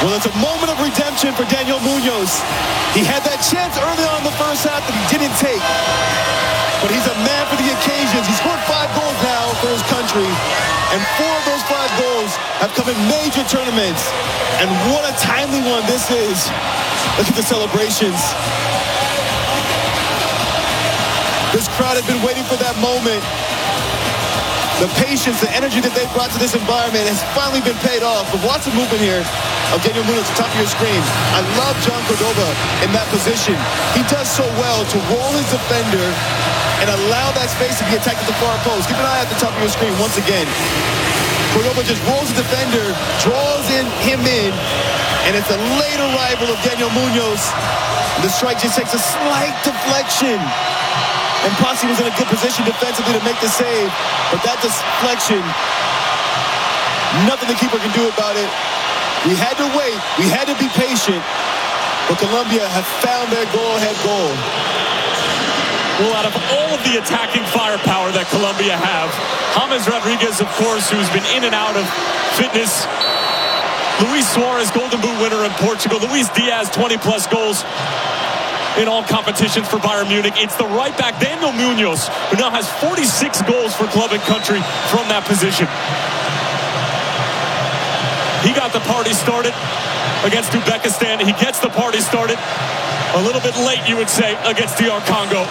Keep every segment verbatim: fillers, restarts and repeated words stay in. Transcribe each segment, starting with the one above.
Well, it's a moment of redemption for Daniel Munoz. He had that chance early on in the first half that he didn't take. But he's a man for the occasions. He scored five goals now for his country. And four of those five goals have come in major tournaments. And what a timely one this is. Look at the celebrations. This crowd had been waiting for that moment. The patience, the energy that they brought to this environment has finally been paid off. But watch the movement here of Daniel Munoz at the top of your screen. I love John Cordoba in that position. He does so well to roll his defender and allow that space to be attacked at the far post. Keep an eye at the top of your screen once again. Cordoba just rolls the defender, draws in him in, and it's a late arrival of Daniel Munoz. The strike just takes a slight deflection. And Posse was in a good position defensively to make the save. But that deflection, nothing the keeper can do about it. We had to wait. We had to be patient. But Colombia have found their go-ahead goal. Well, out of all of the attacking firepower that Colombia have, James Rodriguez, of course, who's been in and out of fitness. Luis Suarez, Golden Boot winner in Portugal. Luis Diaz, twenty plus goals in all competitions for Bayern Munich. It's the right back, Daniel Munoz, who now has forty-six goals for club and country from that position. He got the party started against Uzbekistan. He gets the party started a little bit late, you would say, against D R Congo.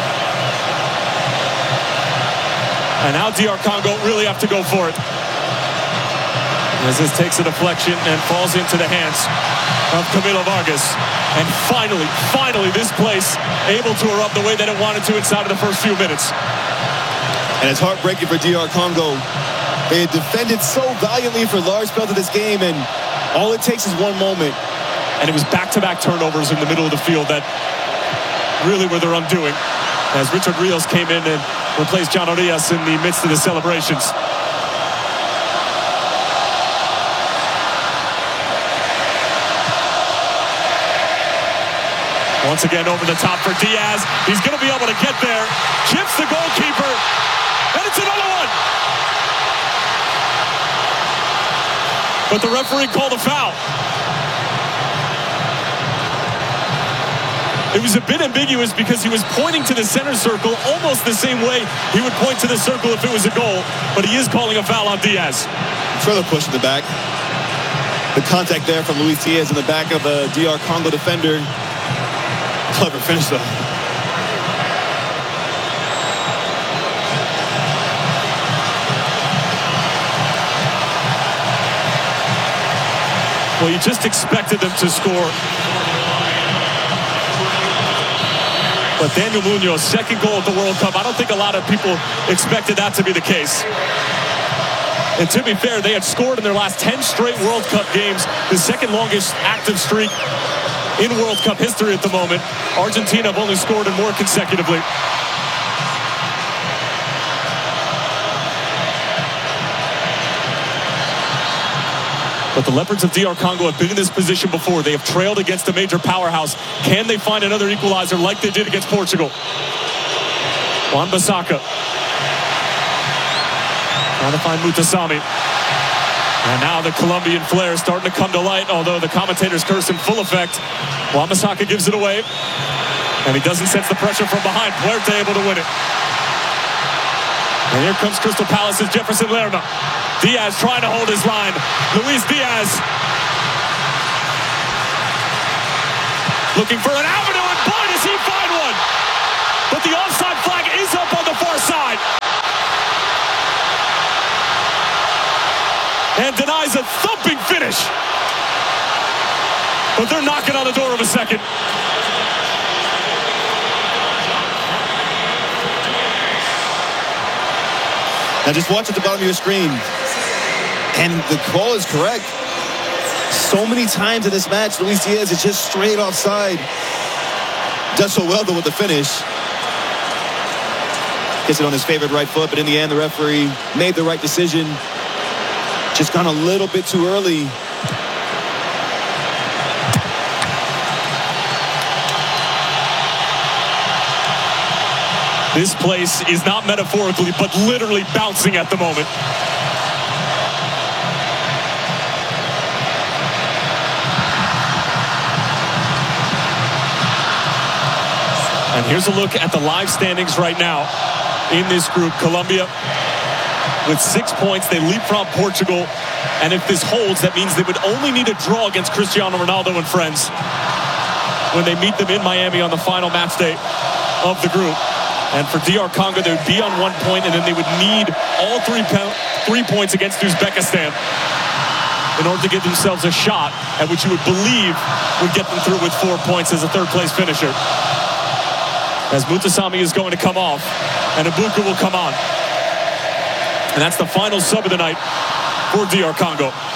And now D R Congo really have to go for it, as this takes a deflection and falls into the hands of Camilo Vargas. And finally, finally, this place able to erupt the way that it wanted to inside of the first few minutes. And it's heartbreaking for D R Congo. They had defended so valiantly for large spells of this game, and all it takes is one moment. And it was back-to-back turnovers in the middle of the field that really were their undoing, as Richard Rios came in and replaced John Arias in the midst of the celebrations. Once again over the top for Diaz. He's going to be able to get there. Chips the goalkeeper. And it's another one. But the referee called a foul. It was a bit ambiguous because he was pointing to the center circle almost the same way he would point to the circle if it was a goal. But he is calling a foul on Diaz. Further push in the back. The contact there from Luis Diaz in the back of the D R Congo defender. Clever finish, though. Well, you just expected them to score. But Daniel Munoz, second goal at the World Cup. I don't think a lot of people expected that to be the case. And to be fair, they had scored in their last ten straight World Cup games, the second longest active streak in World Cup history at the moment. Argentina have only scored in more consecutively. But the Leopards of D R Congo have been in this position before. They have trailed against a major powerhouse. Can they find another equalizer like they did against Portugal? Wan-Bissaka trying to find Mutasami. And now the Colombian flair is starting to come to light, although the commentators curse in full effect. Wan-Bissaka gives it away, and he doesn't sense the pressure from behind. Puerta able to win it. And here comes Crystal Palace's Jefferson Lerma. Diaz trying to hold his line. Luis Diaz looking for an avenue, and boy, does he find one! But the offside flag is up on the far side. And denies a thumping finish. But they're knocking on the door of a second. Now just watch at the bottom of your screen. And the call is correct. So many times in this match, Luis Diaz is just straight offside. Does so well though with the finish. Gets it on his favorite right foot, but in the end, the referee made the right decision. Just gone a little bit too early. This place is not metaphorically, but literally bouncing at the moment. And here's a look at the live standings right now in this group. Colombia with six points. They leapfrog Portugal. And if this holds, that means they would only need a draw against Cristiano Ronaldo and friends when they meet them in Miami on the final match day of the group. And for D R Congo, they would be on one point, and then they would need all three, three points against Uzbekistan in order to give themselves a shot at which you would believe would get them through with four points as a third-place finisher. As Mutasami is going to come off, and Ibuka will come on. And that's the final sub of the night for D R Congo.